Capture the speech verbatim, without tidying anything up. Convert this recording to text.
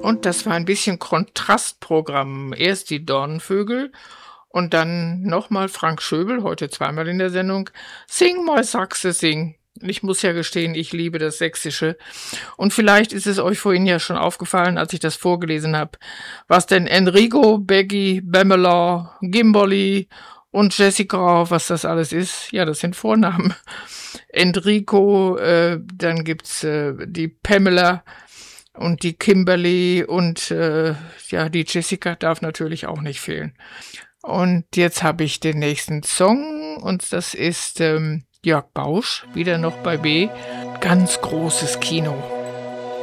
Und das war ein bisschen Kontrastprogramm. Erst die Dornenvögel und dann nochmal Frank Schöbel, heute zweimal in der Sendung, Sing mal Sachse, sing. Ich muss ja gestehen, ich liebe das Sächsische. Und vielleicht ist es euch vorhin ja schon aufgefallen, als ich das vorgelesen habe, was denn Enrico, Beggy, Bamela, Gimboli und Jessica, was das alles ist. Ja, das sind Vornamen. Enrico, äh, dann gibt's äh, die Pamela und die Kimberly und äh, ja, die Jessica darf natürlich auch nicht fehlen. Und jetzt habe ich den nächsten Song und das ist ähm, Jörg Bausch, wieder noch bei B. Ganz großes Kino.